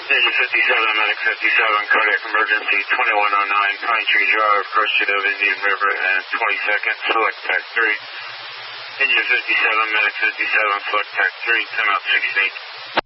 Engine 57, Medic 57, cardiac emergency, 2109 Pine Tree Drive, pursuit of Indian River, and 22nd, select TAC 3. Engine 57, Medic 57, select TAC 3, time out 68.